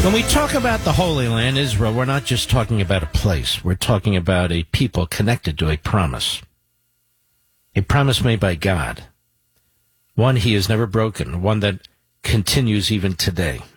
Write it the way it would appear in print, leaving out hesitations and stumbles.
When we talk about the Holy Land, Israel, we're not just talking about a place. We're talking about a people connected to a promise. A promise made by God. One he has never broken. One that continues even today.